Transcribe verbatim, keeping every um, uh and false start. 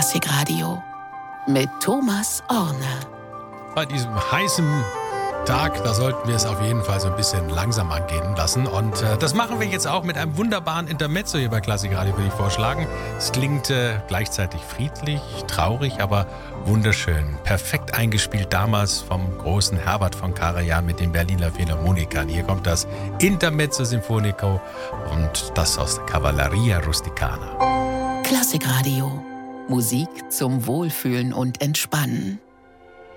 Klassikradio mit Thomas Orne. Bei diesem heißen Tag, da sollten wir es auf jeden Fall so ein bisschen langsam angehen lassen. Und äh, das machen wir jetzt auch mit einem wunderbaren Intermezzo hier bei Klassikradio, würde ich vorschlagen. Es klingt äh, gleichzeitig friedlich, traurig, aber wunderschön. Perfekt eingespielt damals vom großen Herbert von Karajan mit den Berliner Philharmonikern. Hier kommt das Intermezzo Sinfonico und das aus der Cavalleria Rusticana. Klassikradio. Musik zum Wohlfühlen und Entspannen.